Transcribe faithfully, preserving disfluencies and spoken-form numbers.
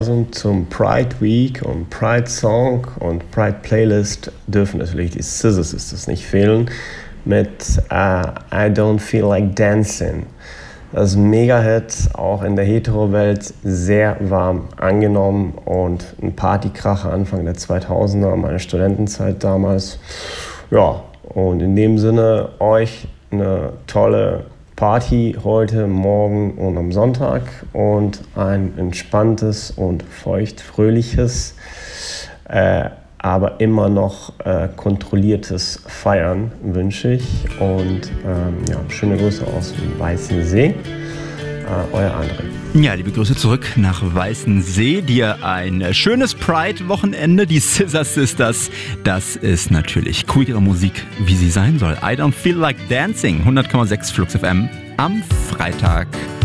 Zum Pride Week und Pride Song und Pride Playlist dürfen natürlich die Scissor Sisters nicht fehlen mit uh, I Don't Feel Like Dancing. Das ist ein Mega-Hit, auch in der Hetero-Welt sehr warm angenommen und ein Partykracher Anfang der zweitausender, meine Studentenzeit damals. Ja, und in dem Sinne euch eine tolle Party heute, morgen und am Sonntag und ein entspanntes und feucht-fröhliches, äh, aber immer noch äh, kontrolliertes Feiern wünsche ich. Und ähm, ja, schöne Grüße aus dem Weißen See. Äh, euer André. Ja, liebe Grüße zurück nach Weißensee. Dir ein schönes Pride-Wochenende. Die Scissor Sisters, das ist natürlich queere Musik, wie sie sein soll. I Don't Feel Like Dancing, hundert Komma sechs Flux F M am Freitag.